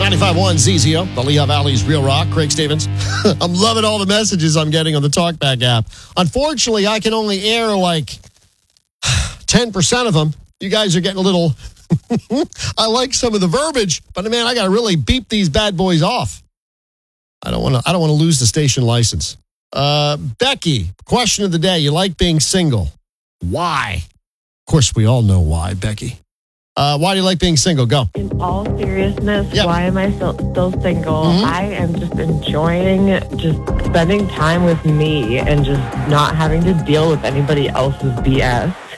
95.1 ZZO, the Lehigh Valley's Real Rock. Craig Stevens. I'm loving all the messages I'm getting on the TalkBack app. Unfortunately, I can only air like 10% of them. You guys are getting a little... I like some of the verbiage, but man, I got to really beep these bad boys off. I don't want to lose the station license. Becky, question of the day. You like being single. Why? Of course, we all know why, Becky. Why do you like being single? Go. In all seriousness, Yep. why am I still single? I am just enjoying just spending time with me and just not having to deal with anybody else's BS.